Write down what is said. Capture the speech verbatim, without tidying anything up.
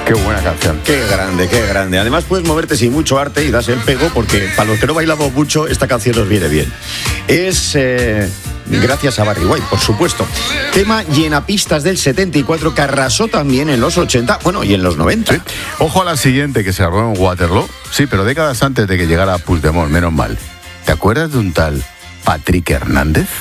Qué buena canción. Qué grande, qué grande. Además puedes moverte sin mucho arte y das el pego porque para los que no bailamos mucho esta canción nos viene bien. Es eh, gracias a Barry White, por supuesto. Tema llenapistas del setenta y cuatro que arrasó también en los ochenta, bueno, y en los noventa. Sí. Ojo a la siguiente que se armó en Waterloo. Sí, pero décadas antes de que llegara Puigdemont, menos mal. ¿Te acuerdas de un tal Patrick Hernández?